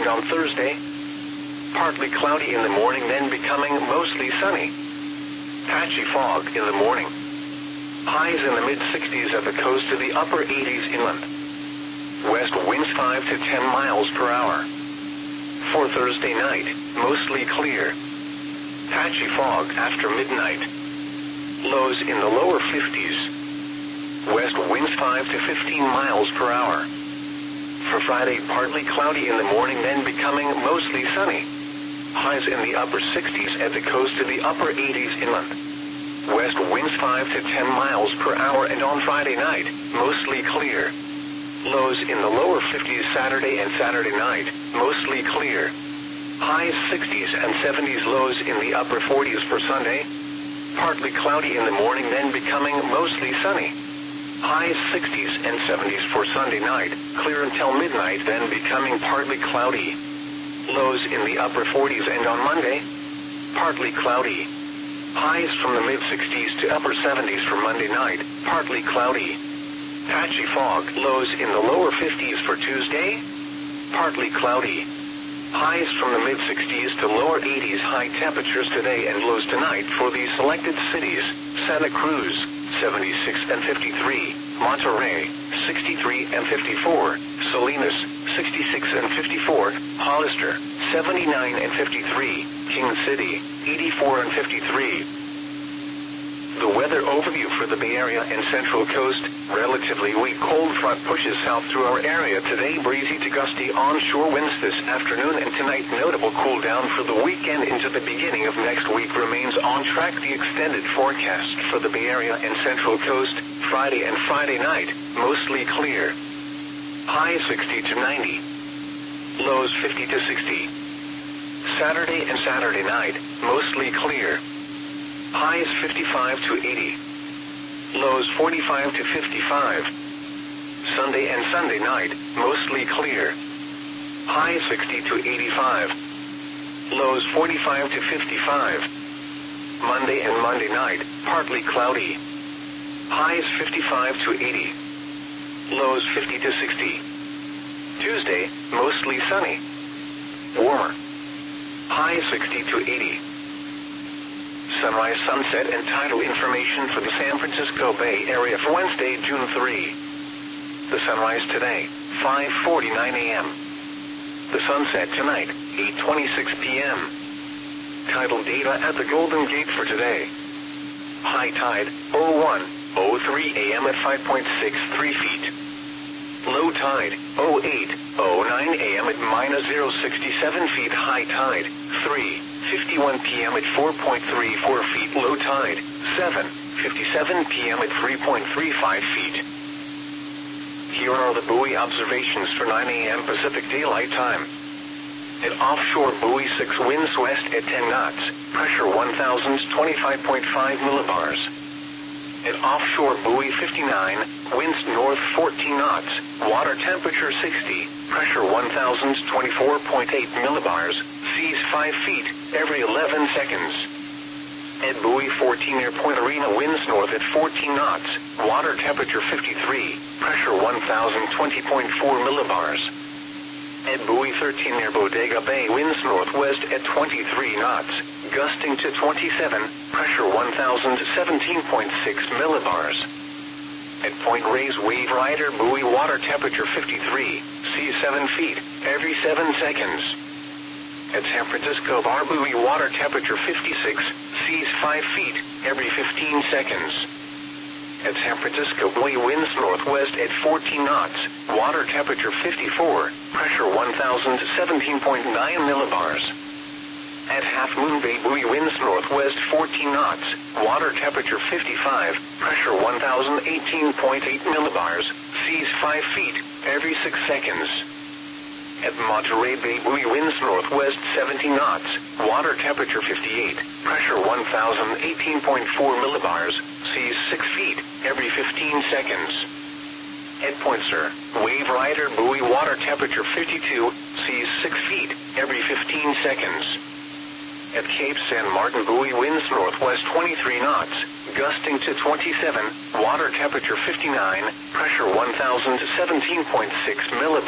and on Thursday, partly cloudy in the morning, then becoming mostly sunny. Patchy fog in the morning. Highs in the mid-60s at the coast to the upper 80s inland. West winds 5 to 10 miles per hour. For Thursday night, mostly clear. Patchy fog after midnight. Lows in the lower 50s. West winds 5 to 15 miles per hour. For Friday, partly cloudy in the morning, then becoming mostly sunny. Highs in the upper 60s at the coast to the upper 80s inland. West winds 5 to 10 miles per hour, and on Friday night, mostly clear. Lows in the lower 50s Saturday and Saturday night, mostly clear. Highs 60s and 70s, lows in the upper 40s for Sunday. Partly cloudy in the morning, then becoming mostly sunny. Highs 60s and 70s for Sunday night, clear until midnight, then becoming partly cloudy. Lows in the upper 40s, and on Monday, partly cloudy. Highs from the mid-60s to upper 70s for Monday night, partly cloudy. Patchy fog, lows in the lower 50s for Tuesday, partly cloudy. Highs from the mid-60s to lower 80s, high temperatures today and lows tonight for the selected cities: Santa Cruz, 76 and 53, Monterrey, 63 and 54, Salinas, 66 and 54, Hollister, 79 and 53, King City, 84 and 53. The weather overview for the Bay Area and Central Coast: relatively weak cold front pushes south through our area today. Breezy to gusty onshore winds this afternoon and tonight. Notable cool down for the weekend into the beginning of next week. Remains on track. The extended forecast for the Bay Area and Central Coast: Friday and Friday night, mostly clear. High 60 to 90. Lows 50 to 60. Saturday and Saturday night, mostly clear. Highs 55 to 80. Lows 45 to 55. Sunday and Sunday night, mostly clear. Highs 60 to 85. Lows 45 to 55. Monday and Monday night, partly cloudy. Highs 55 to 80. Lows 50 to 60. Tuesday, mostly sunny. Warmer. High 60 to 80. Sunrise, sunset, and tidal information for the San Francisco Bay Area for Wednesday, June 3. The sunrise today, 5:49 a.m. The sunset tonight, 8:26 p.m. Tidal data at the Golden Gate for today. High tide, 01:03 a.m. at 5.63 feet. Low tide, 08:09 a.m. at -0.67 feet. High tide, 3:51 p.m. at 4.34 feet. Low tide, 7:57 p.m. at 3.35 feet. Here are the buoy observations for 9 a.m. Pacific Daylight Time. At offshore buoy 6, winds west at 10 knots, pressure 1,025.5 millibars. At offshore buoy 59, winds north 14 knots, water temperature 60, pressure 1,024.8 millibars, seas 5 feet every 11 seconds. At buoy 14 near Point Arena, winds north at 14 knots, water temperature 53, pressure 1,020.4 millibars. At buoy 13 near Bodega Bay, winds northwest at 23 knots, gusting to 27, pressure 1,017.6 millibars. At Point Reyes Wave Rider buoy, water temperature 53, seas 7 feet every 7 seconds. At San Francisco Bar buoy, water temperature 56, seas 5 feet every 15 seconds. At San Francisco buoy, winds northwest at 14 knots, water temperature 54, pressure 1,017.9 millibars. At Half Moon Bay buoy, winds northwest 14 knots, water temperature 55, pressure 1,018.8 millibars, seas 5 feet every 6 seconds. At Monterey Bay buoy, winds northwest 17 knots, water temperature 58, pressure 1,018.4 millibars, seas 6 feet every 15 seconds. At Point Sur Wave Rider buoy, water temperature 52, seas 6 feet every 15 seconds. At Cape San Martin buoy, winds northwest 23 knots, gusting to 27, water temperature 59, pressure 1,017.6 millibars.